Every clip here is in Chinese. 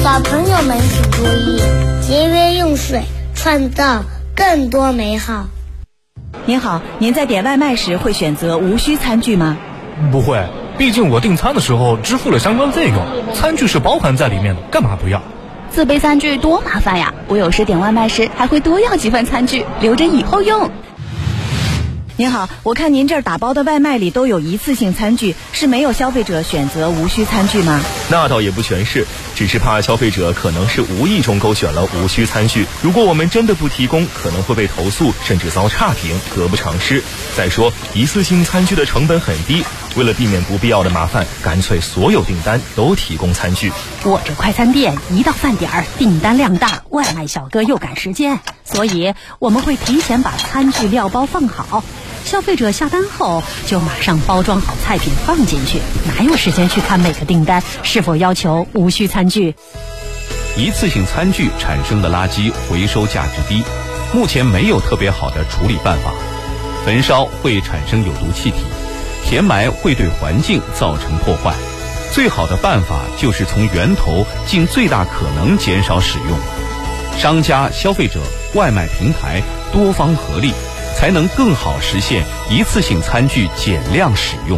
小朋友们请注意，节约用水，创造更多美好。 您好，您在点外卖时会选择无需餐具吗？ 不会，毕竟我订餐的时候支付了相关费用，餐具是包含在里面的，干嘛不要？ 自备餐具多麻烦呀！我有时点外卖时还会多要几份餐具，留着以后用。 您好，我看您这儿打包的外卖里都有一次性餐具，是没有消费者选择无需餐具吗？ 那倒也不全是，只是怕消费者可能是无意中勾选了无需餐具，如果我们真的不提供，可能会被投诉，甚至遭差评，得不偿失。再说，一次性餐具的成本很低，为了避免不必要的麻烦，干脆所有订单都提供餐具。 我这快餐店一到饭点儿，订单量大，外卖小哥又赶时间，所以我们会提前把餐具料包放好，消费者下单后就马上包装好菜品放进去，哪有时间去看每个订单是否要求无需餐具？ 一次性餐具产生的垃圾回收价值低，目前没有特别好的处理办法。焚烧会产生有毒气体，填埋会对环境造成破坏。最好的办法就是从源头尽最大可能减少使用。商家、消费者、外卖平台多方合力，才能更好实现一次性餐具减量使用。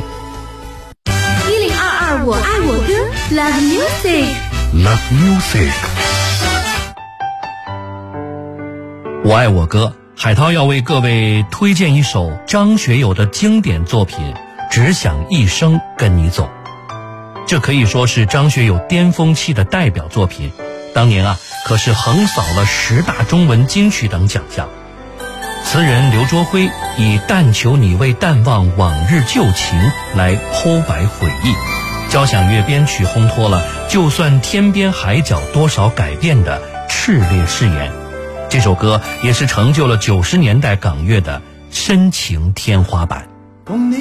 1022我爱我歌 Love Music。 我爱我歌，海涛要为各位推荐一首张学友的经典作品《只想一生跟你走》。这可以说是张学友巅峰期的代表作品，当年可是横扫了10大中文金曲等奖项。词人刘卓辉以但求你为淡忘往日旧情来剖白回忆，交响乐编曲烘托了就算天边海角多少改变的炽烈誓言。这首歌也是成就了90年代港乐的深情天花板。